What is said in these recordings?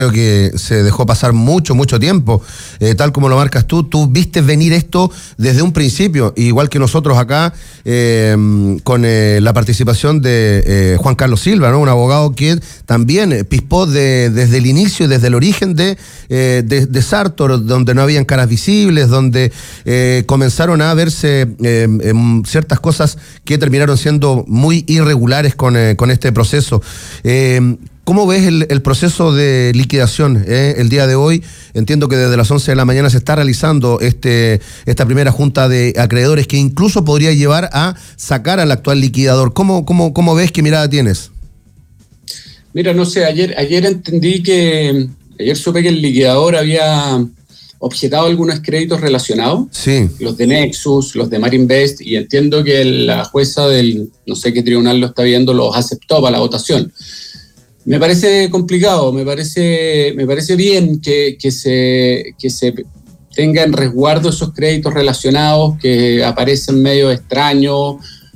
Creo que se dejó pasar mucho tiempo, tal como lo marcas tú viste venir esto desde un principio, igual que nosotros acá, con la participación de Juan Carlos Silva, ¿no? Un abogado que también pispó desde el inicio, desde el origen de Sartor, donde no habían caras visibles, donde comenzaron a verse ciertas cosas que terminaron siendo muy irregulares con este proceso. ¿Cómo ves el proceso de liquidación el día de hoy? Entiendo que desde las 11 de la mañana se está realizando esta primera junta de acreedores que incluso podría llevar a sacar al actual liquidador. ¿Cómo ves? ¿Qué mirada tienes? Mira, no sé, ayer supe que el liquidador había objetado algunos créditos relacionados, sí, los de Nexus, los de Marinvest, y entiendo que la jueza del no sé qué tribunal lo está viendo los aceptó para la votación. Me parece complicado, me parece bien que se tenga en resguardo esos créditos relacionados que aparecen medio extraños,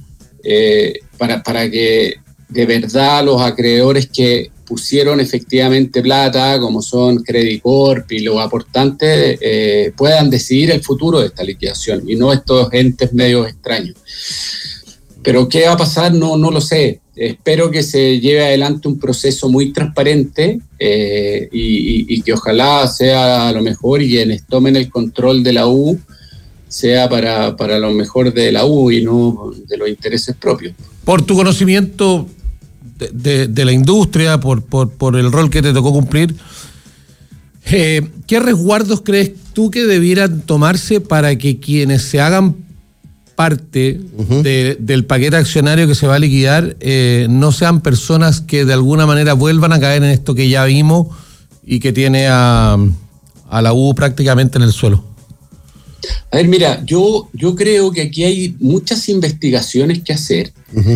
para que de verdad los acreedores que pusieron efectivamente plata, como son Credit Corp y los aportantes, puedan decidir el futuro de esta liquidación y no estos entes medio extraños. Pero ¿qué va a pasar? No lo sé. Espero que se lleve adelante un proceso muy transparente y que ojalá sea lo mejor y quienes tomen el control de la U sea para lo mejor de la U y no de los intereses propios. Por tu conocimiento de la industria, por el rol que te tocó cumplir, ¿qué resguardos crees tú que debieran tomarse para que quienes se hagan parte del paquete accionario que se va a liquidar no sean personas que de alguna manera vuelvan a caer en esto que ya vimos y que tiene a la U prácticamente en el suelo? A ver, mira, yo creo que aquí hay muchas investigaciones que hacer.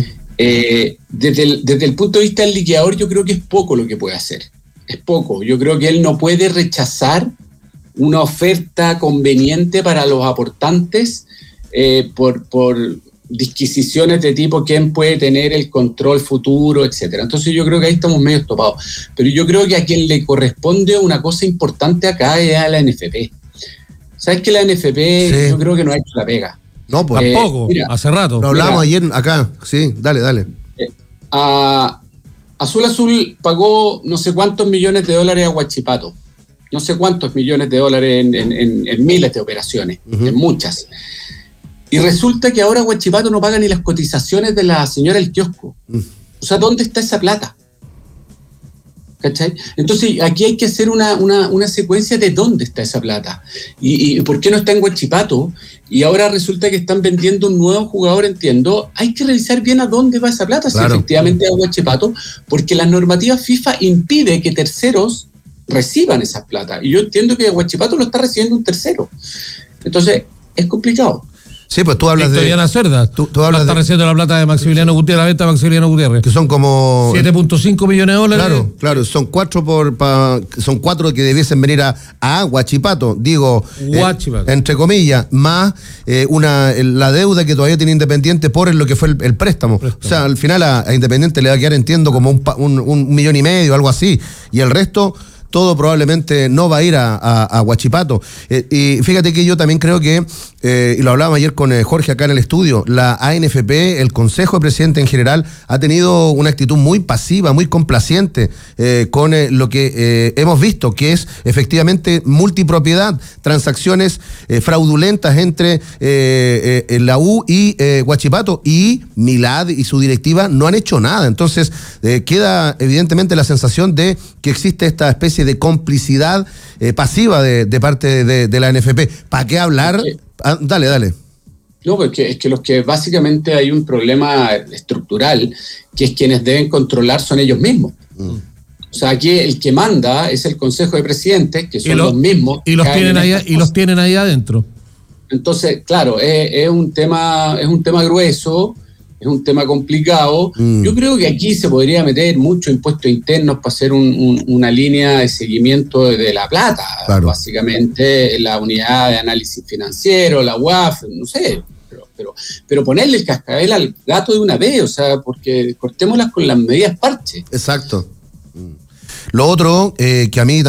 Desde el punto de vista del liquidador, yo creo que es poco lo que puede hacer. Es poco. Yo creo que él no puede rechazar una oferta conveniente para los aportantes por disquisiciones de tipo quién puede tener el control futuro, etcétera. Entonces yo creo que ahí estamos medio topados. Pero yo creo que a quien le corresponde una cosa importante acá es a la NFP. ¿Sabes que la NFP sí, yo creo que no ha hecho la pega? No, pues tampoco, mira, hace rato. Lo hablamos ayer acá, sí, dale. Azul pagó no sé cuántos millones de dólares a Huachipato. No sé cuántos millones de dólares en miles de operaciones, en muchas. Y resulta que ahora Huachipato no paga ni las cotizaciones de la señora del kiosco. O sea, ¿dónde está esa plata? ¿Cachai? Entonces, aquí hay que hacer una secuencia de dónde está esa plata. Y por qué no está en Huachipato. Y ahora resulta que están vendiendo un nuevo jugador, entiendo. Hay que revisar bien a dónde va esa plata, claro, si efectivamente es a Huachipato, porque la normativa FIFA impide que terceros reciban esas plata. Y yo entiendo que Huachipato lo está recibiendo un tercero. Entonces, es complicado. Sí, pues tú hablas Victoriana Cerda. Tú hablas está recibiendo la plata de Maximiliano Gutiérrez, la venta de Maximiliano Gutiérrez. Que son como 7.5 millones de dólares. Claro, son cuatro que debiesen venir a Huachipato, digo, Huachipato. Entre comillas, más la deuda que todavía tiene Independiente por lo que fue el préstamo. O sea, al final a Independiente le va a quedar, entiendo, como un millón y medio, algo así. Y el resto todo probablemente no va a ir a Huachipato. Y fíjate que yo también creo que, y lo hablábamos ayer con Jorge acá en el estudio, la ANFP, el Consejo de Presidente en general, ha tenido una actitud muy pasiva, muy complaciente con lo que hemos visto, que es efectivamente multipropiedad, transacciones fraudulentas entre la U y Huachipato, y Milad y su directiva no han hecho nada. Entonces queda evidentemente la sensación de que existe esta especie de complicidad pasiva de parte de la NFP. ¿Para qué hablar? Dale. No, porque es que los que básicamente hay un problema estructural, que es quienes deben controlar son ellos mismos. O sea, aquí el que manda es el Consejo de Presidentes, que son los mismos. Y los tienen ahí adentro. Entonces, claro, es un tema grueso, es un tema complicado. Yo creo que aquí se podría meter muchos impuestos internos para hacer una línea de seguimiento de la plata, claro, básicamente la unidad de análisis financiero, la UAF, no sé, pero ponerle el cascabel al gato de una vez, o sea, porque cortémoslas con las medidas parche. Exacto. Lo otro, que a mí